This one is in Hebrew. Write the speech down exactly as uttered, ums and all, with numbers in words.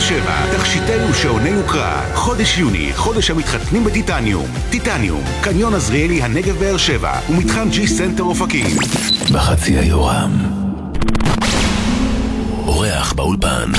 שבע, תכשיטי ושעוני יוקרה. חודש יוני, חודש המתחתנים בטיטניום. טיטניום, קניון עזריאלי הנגב באר שבע ומתחם ג'י סנטר אופקים. בחצי היורם אורח באולפן